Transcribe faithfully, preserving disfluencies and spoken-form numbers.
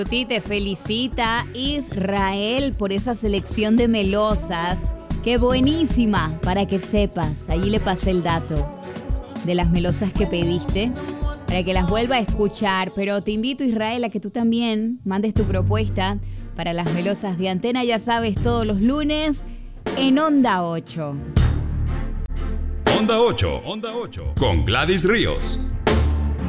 Te felicita Israel por esa selección de melosas. ¡Qué buenísima! Para que sepas, allí le pasé el dato de las melosas que pediste, para que las vuelva a escuchar. Pero te invito, Israel, a que tú también mandes tu propuesta para las melosas de Antena, ya sabes, todos los lunes en Onda ocho. Onda ocho, Onda ocho, con Gladys Ríos.